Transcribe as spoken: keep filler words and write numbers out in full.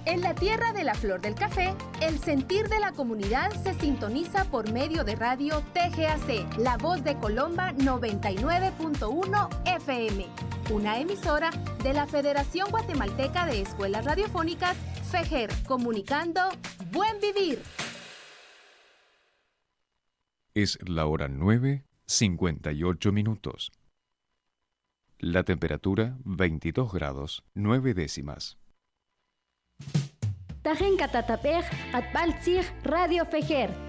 En la tierra de la flor del café, el sentir de la comunidad se sintoniza por medio de radio T G A C, La Voz de Colomba noventa y nueve punto uno F M, una emisora de la Federación Guatemalteca de Escuelas Radiofónicas, FEGER, comunicando Buen Vivir. Es la hora nueve, cincuenta y ocho minutos. La temperatura veintidós grados, nueve décimas. Tajen Catatapej, Atbaltzig, Radio Fejer.